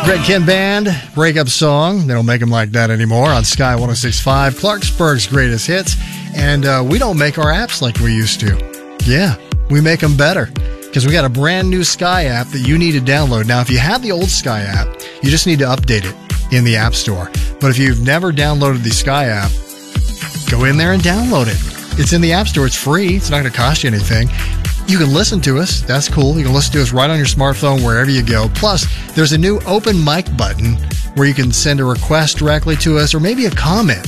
Greg Kihn Band, breakup song. They don't make them like that anymore on Sky 106.5, Clarksburg's greatest hits. And we don't make our apps like we used to. Yeah, we make them better because we got a brand new Sky app that you need to download. Now, if you have the old Sky app, you just need to update it in the App Store. But if you've never downloaded the Sky app, go in there and download it. It's in the App Store. It's free. It's not going to cost you anything. You can listen to us. That's cool. You can listen to us right on your smartphone wherever you go. Plus, there's a new open mic button where you can send a request directly to us or maybe a comment.